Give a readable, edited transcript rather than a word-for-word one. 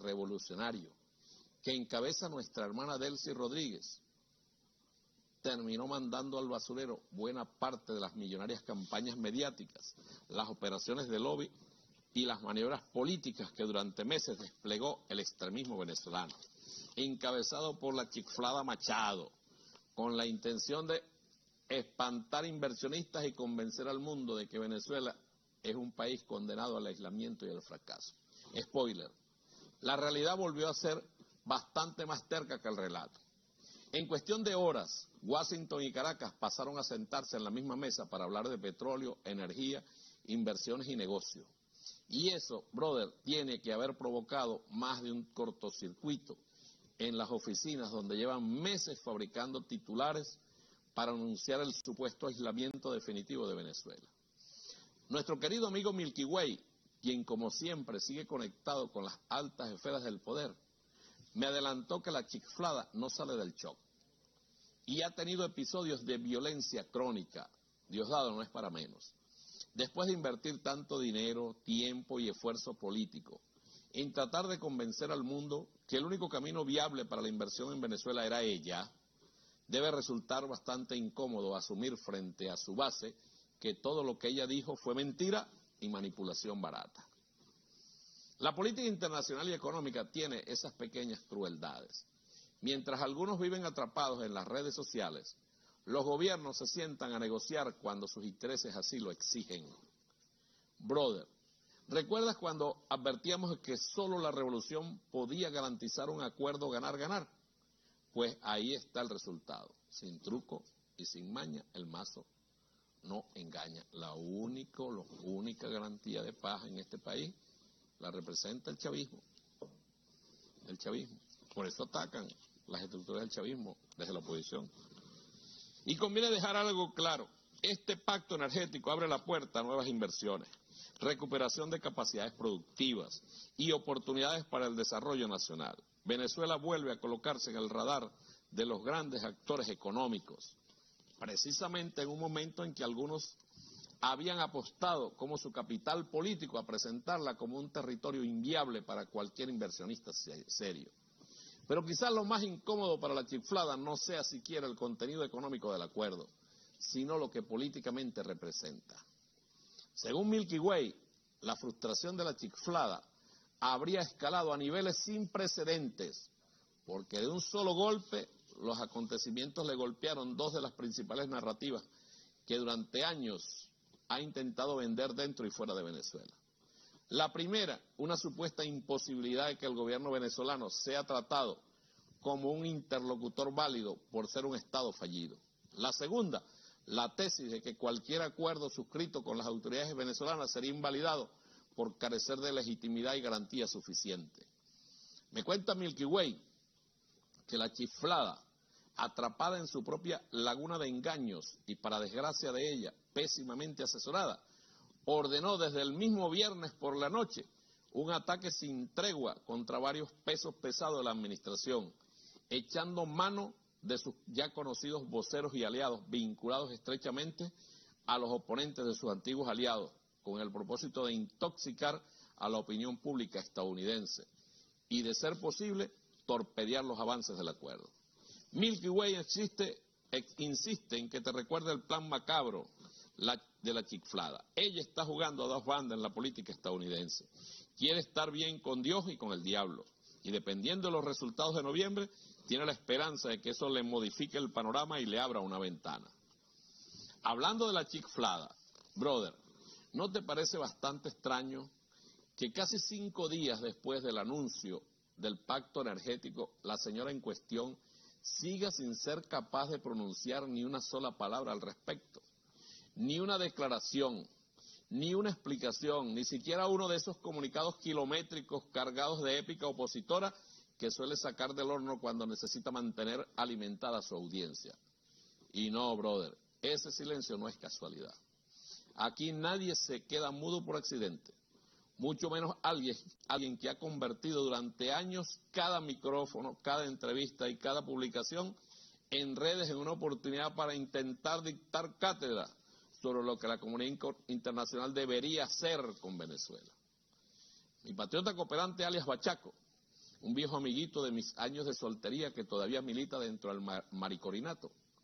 revolucionario que encabeza nuestra hermana Delcy Rodríguez terminó mandando al basurero buena parte de las millonarias campañas mediáticas, las operaciones de lobby y las maniobras políticas que durante meses desplegó el extremismo venezolano, encabezado por la chiflada Machado, con la intención de espantar inversionistas y convencer al mundo de que Venezuela es un país condenado al aislamiento y al fracaso. Spoiler, la realidad volvió a ser bastante más terca que el relato. En cuestión de horas, Washington y Caracas pasaron a sentarse en la misma mesa para hablar de petróleo, energía, inversiones y negocios. Y eso, brother, tiene que haber provocado más de un cortocircuito en las oficinas donde llevan meses fabricando titulares para anunciar el supuesto aislamiento definitivo de Venezuela. Nuestro querido amigo Milky Way, quien como siempre sigue conectado con las altas esferas del poder, me adelantó que la chiflada no sale del shock y ha tenido episodios de violencia crónica. Diosdado no es para menos. Después de invertir tanto dinero, tiempo y esfuerzo político en tratar de convencer al mundo que el único camino viable para la inversión en Venezuela era ella, debe resultar bastante incómodo asumir frente a su base que todo lo que ella dijo fue mentira y manipulación barata. La política internacional y económica tiene esas pequeñas crueldades. Mientras algunos viven atrapados en las redes sociales, los gobiernos se sientan a negociar cuando sus intereses así lo exigen. Brother, ¿recuerdas cuando advertíamos que solo la revolución podía garantizar un acuerdo ganar-ganar? Pues ahí está el resultado. Sin truco y sin maña, el mazo no engaña. La única garantía de paz en este país la representa el chavismo. El chavismo. Por eso atacan las estructuras del chavismo desde la oposición. Y conviene dejar algo claro. Este pacto energético abre la puerta a nuevas inversiones, recuperación de capacidades productivas y oportunidades para el desarrollo nacional. Venezuela vuelve a colocarse en el radar de los grandes actores económicos, precisamente en un momento en que algunos habían apostado como su capital político a presentarla como un territorio inviable para cualquier inversionista serio. Pero quizás lo más incómodo para la chiflada no sea siquiera el contenido económico del acuerdo, sino lo que políticamente representa. Según Milky Way, la frustración de la chiflada habría escalado a niveles sin precedentes, porque de un solo golpe los acontecimientos le golpearon dos de las principales narrativas que durante años ha intentado vender dentro y fuera de Venezuela. La primera, una supuesta imposibilidad de que el gobierno venezolano sea tratado como un interlocutor válido por ser un Estado fallido. La segunda, la tesis de que cualquier acuerdo suscrito con las autoridades venezolanas sería invalidado por carecer de legitimidad y garantía suficiente. Me cuenta Milky Way que la chiflada, atrapada en su propia laguna de engaños y para desgracia de ella, pésimamente asesorada, ordenó desde el mismo viernes por la noche un ataque sin tregua contra varios pesos pesados de la administración, echando mano de sus ya conocidos voceros y aliados vinculados estrechamente a los oponentes de sus antiguos aliados, con el propósito de intoxicar a la opinión pública estadounidense y, de ser posible, torpedear los avances del acuerdo. Milky Way insiste en que te recuerde el plan macabro de la chiflada. Ella está jugando a dos bandas en la política estadounidense. Quiere estar bien con Dios y con el diablo. Y dependiendo de los resultados de noviembre, tiene la esperanza de que eso le modifique el panorama y le abra una ventana. Hablando de la chiflada, brother, ¿no te parece bastante extraño que casi 5 días después del anuncio del pacto energético, la señora en cuestión siga sin ser capaz de pronunciar ni una sola palabra al respecto? Ni una declaración, ni una explicación, ni siquiera uno de esos comunicados kilométricos cargados de épica opositora que suele sacar del horno cuando necesita mantener alimentada su audiencia. Y no, brother, ese silencio no es casualidad. Aquí nadie se queda mudo por accidente, mucho menos alguien que ha convertido durante años cada micrófono, cada entrevista y cada publicación en redes en una oportunidad para intentar dictar cátedra sobre lo que la comunidad internacional debería hacer con Venezuela. Mi patriota cooperante alias Bachaco un viejo amiguito de mis años de soltería que todavía milita dentro del maricorinato.